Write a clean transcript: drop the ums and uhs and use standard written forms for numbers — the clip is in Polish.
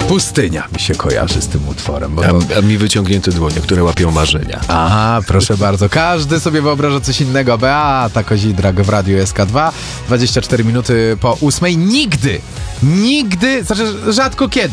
Pustynia mi się kojarzy z tym utworem. Bo to... A mi wyciągnięte dłonie, które łapią marzenia. Aha, proszę bardzo. Każdy sobie wyobraża coś innego. Beata Kozidrak w Radiu SK2. 24 minuty po 8. Nigdy, znaczy rzadko kiedy